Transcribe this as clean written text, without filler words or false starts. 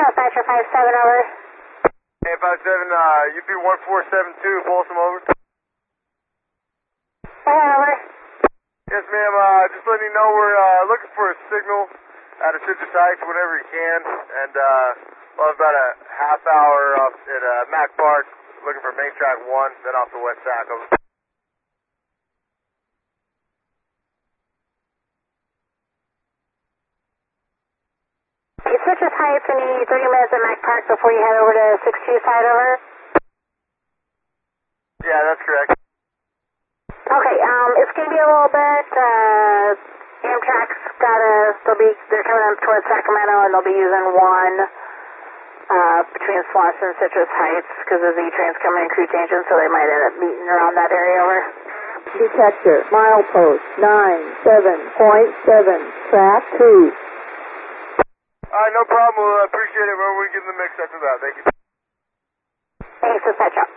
Dispatcher 57, over. Hey, 57, UP 1472, Folsom, over. Over. Yes, ma'am, just letting you know we're looking for a signal out of Citrus Heights whenever you can, and well, about a half hour up at Mac Park, looking for main track 1, then off the West Sac, over. Citrus Heights, and you need 30 minutes at Mac Park before you head over to 62 side, over. Yeah, that's correct. Okay, it's going to be a little bit, Amtrak's they're coming up towards Sacramento, and they'll be using one, between Swanson and Citrus Heights, because the Z train's coming in crew changing, so they might end up meeting around that area, over. Detector, milepost 97.7, track 2. Alright, no problem. We'll appreciate it when we get in the mix after that. Thank you. Thanks, dispatcher.